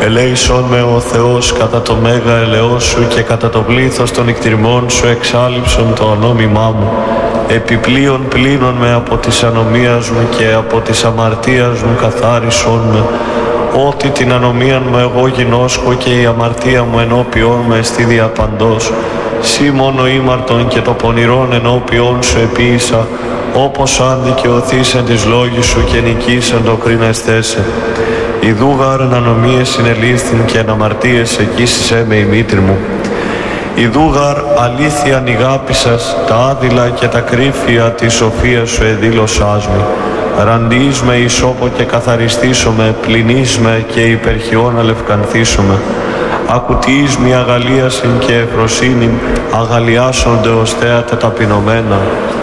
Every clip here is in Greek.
Ελέησόν με ο Θεός κατά το μέγα ελεός Σου και κατά το πλήθος των εκτριμών Σου εξάλειψον το ανόμημά μου. Επιπλέον πλύνον με από της ανομίας μου και από της αμαρτίας μου καθάρισόν με. Ότι την ανομίαν μου εγώ γινώσκω και η αμαρτία μου ενώπιόν με εστί διαπαντός. Σύ μόνο ήμαρτον και το πονηρόν ενώπιόν Σου επίησα, όπως αν δικαιωθείς εν της λόγης Σου και νικήσεν το κρίνεσθέσαι. Ιδού γάρ εν ανομίες συνελήφθην και εν αμαρτίες εκείσισέ με η μήτρη μου. Ιδού γάρ αλήθεια νηγάπησας τα άδειλα και τα κρύφια της σοφίας Σου εδήλωσάς με. Ραντείς με ισόπο και καθαριστήσομαι, πλυνείς με και υπερχιών αλευκανθήσομαι. Ακουτείς μη αγαλίασιν και ευφροσύνην, αγαλιάσονται ως θέατα ταπεινωμένα.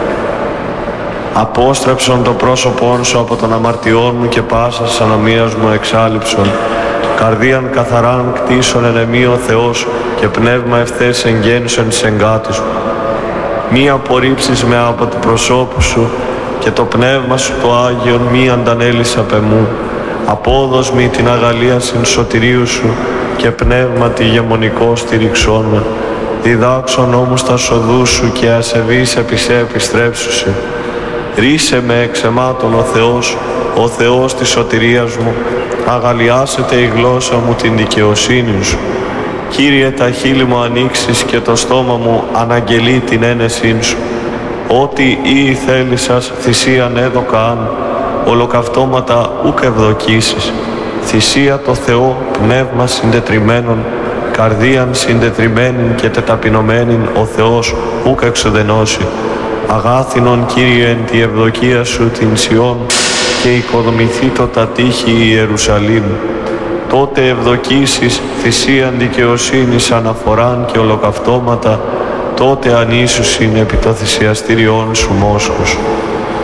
Απόστρεψον το πρόσωπόν Σου από των αμαρτιών μου και πάσας ανομίας μου εξάλειψον. Καρδίαν καθαράν κτίσον εν εμή ο Θεός και πνεύμα ευθές εγγέννησον της εγκάτης μου. Μη απορρίψεις με από του προσώπου Σου και το πνεύμα Σου το Άγιον μη αντανέλεις απ' εμού. Απόδος μη την αγαλίασιν σωτηρίου Σου και πνεύματι ηγεμονικό στηριξόν με. Διδάξον όμως τα σοδούς Σου και ασεβείς επί σε επιστρέψουσι. Ρίσε με εξ αιμάτων ο Θεός της σωτηρίας μου, αγαλιάσετε η γλώσσα μου την δικαιοσύνη Σου. Κύριε, τα χείλη μου ανοίξεις και το στόμα μου αναγγελεί την ένεσήν Σου. Ότι ή θέλησας θυσίαν έδωκα αν, ολοκαυτώματα ούκ ευδοκίσεις. Θυσία το Θεό πνεύμα συντετριμένον, καρδίαν συντετριμένην και τεταπεινωμένην ο Θεός ούκ εξουδενώσει. Αγάθινον Κύριε εν τη ευδοκία Σου την Σιών και οικοδομηθήτω τα τείχη η Ιερουσαλήμ. Τότε ευδοκίσεις θυσίαν δικαιοσύνης αναφοράν και ολοκαυτώματα, τότε ανήσουσιν επί το θυσιαστήριόν Σου μόσχος.